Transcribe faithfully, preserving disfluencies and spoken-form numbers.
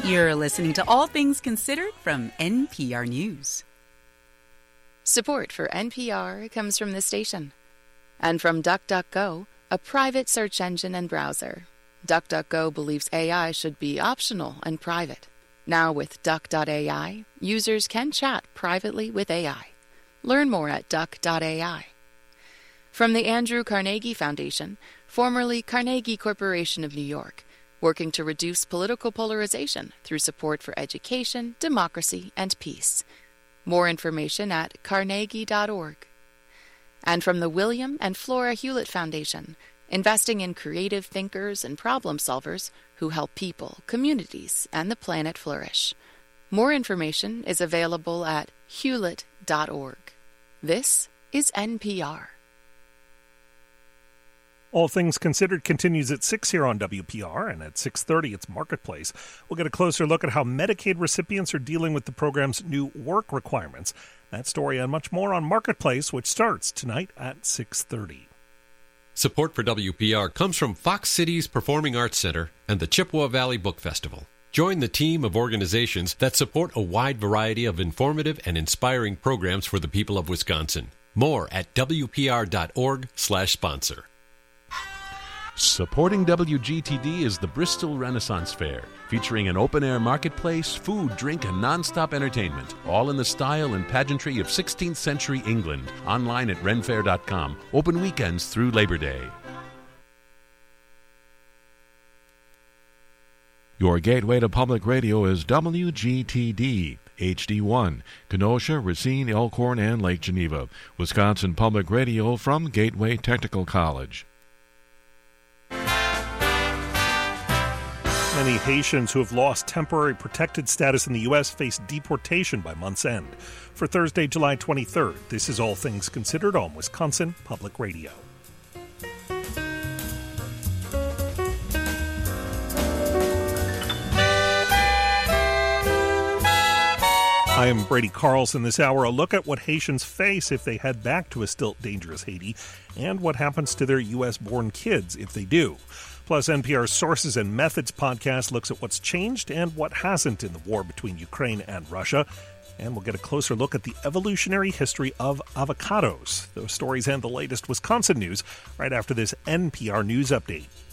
You're listening to All Things Considered from N P R News. Support for N P R comes from this station and from DuckDuckGo, a private search engine and browser. DuckDuckGo believes A I should be optional and private. Now with Duck dot A I, users can chat privately with A I. Learn more at Duck dot A I. From the Andrew Carnegie Foundation, formerly Carnegie Corporation of New York, working to reduce political polarization through support for education, democracy, and peace. More information at carnegie dot org. And from the William and Flora Hewlett Foundation, investing in creative thinkers and problem solvers who help people, communities, and the planet flourish. More information is available at hewlett dot org. This is N P R. All Things Considered continues at six here on W P R, and at six thirty it's Marketplace. We'll get a closer look at how Medicaid recipients are dealing with the program's new work requirements. That story and much more on Marketplace, which starts tonight at six thirty. Support for W P R comes from Fox Cities Performing Arts Center and the Chippewa Valley Book Festival. Join the team of organizations that support a wide variety of informative and inspiring programs for the people of Wisconsin. More at W P R dot org slash sponsor. Supporting W G T D is the Bristol Renaissance Fair, featuring an open-air marketplace, food, drink, and non-stop entertainment, all in the style and pageantry of sixteenth century England. Online at ren fair dot com. Open weekends through Labor Day. Your gateway to public radio is W G T D, H D one, Kenosha, Racine, Elkhorn, and Lake Geneva. Wisconsin Public Radio from Gateway Technical College. Many Haitians who have lost temporary protected status in the U S face deportation by month's end. For Thursday, July twenty-third, this is All Things Considered on Wisconsin Public Radio. I am Brady Carlson. This hour, a look at what Haitians face if they head back to a still dangerous Haiti, and what happens to their U S-born kids if they do. Plus, N P R's Sources and Methods podcast looks at what's changed and what hasn't in the war between Ukraine and Russia. And we'll get a closer look at the evolutionary history of avocados. Those stories and the latest Wisconsin news right after this N P R News Update.